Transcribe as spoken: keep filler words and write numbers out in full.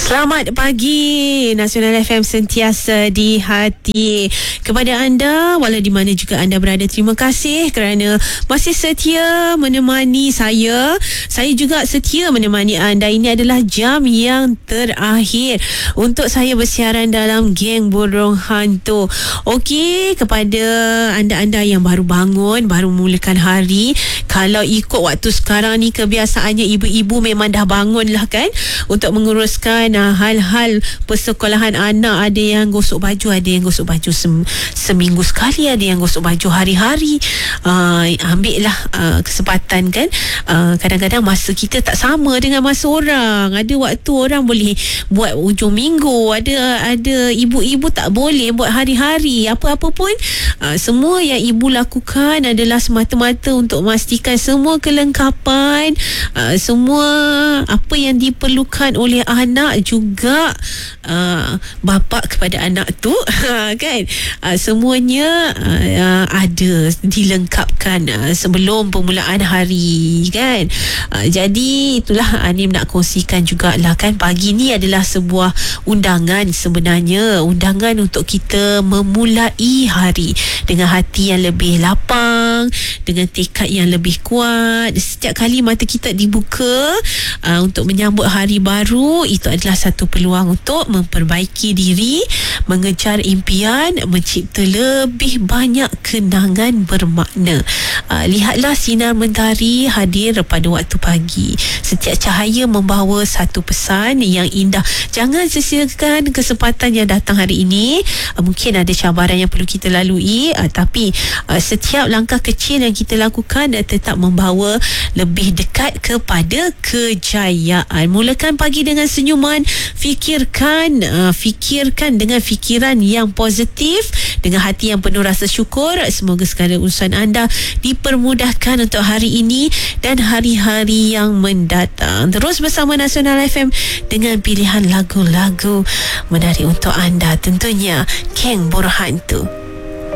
Selamat pagi, Nasional F M sentiasa di hati. Kepada anda, walau di mana juga anda berada, terima kasih kerana masih setia menemani saya. Saya juga setia menemani anda. Ini adalah jam yang terakhir untuk saya bersiaran dalam Geng Burung Hantu. Okey, kepada anda-anda yang baru bangun, baru mulakan hari, kalau ikut waktu sekarang ni, kebiasaannya ibu-ibu memang dah bangun lah kan, untuk menguruskan uh, hal-hal persekolahan anak. Ada yang gosok baju, ada yang gosok baju sem- seminggu sekali, ada yang gosok baju hari-hari. uh, ambil lah uh, kesempatan kan. uh, kadang-kadang masa kita tak sama dengan masa orang. Ada waktu orang boleh buat hujung minggu, ada ada ibu-ibu tak boleh buat hari-hari. Apa-apa pun, uh, semua yang ibu lakukan adalah semata-mata untuk memastikan semua kelengkapan, uh, semua apa yang diperlukan oleh anak, juga uh, bapa kepada anak tu kan, uh, semuanya uh, ada dilengkapkan uh, sebelum permulaan hari kan. uh, jadi itulah Anim nak kongsikan jugalah kan. Pagi ni adalah sebuah undangan, sebenarnya undangan untuk kita memulai hari dengan hati yang lebih lapang, dengan tekad yang lebih kuat. Setiap kali mata kita dibuka uh, untuk menyambut hari baru, itu adalah satu peluang untuk memperbaiki diri, mengejar impian, mencipta lebih banyak kenangan bermakna. Uh, lihatlah sinar mentari hadir pada waktu pagi. Setiap cahaya membawa satu pesan yang indah. Jangan sia-siakan kesempatan yang datang hari ini. Uh, mungkin ada cabaran yang perlu kita lalui, uh, tapi uh, setiap langkah kecil yang kita lakukan uh, tetap membawa lebih dekat kepada kejayaan. Mulakan pagi dengan senyuman, fikirkan uh, fikirkan dengan fikiran yang positif, dengan hati yang penuh rasa syukur. Semoga segala urusan anda dipermudahkan untuk hari ini dan hari-hari yang mendatang. Terus bersama Nasional F M dengan pilihan lagu-lagu menarik untuk anda, tentunya Geng Burung Hantu.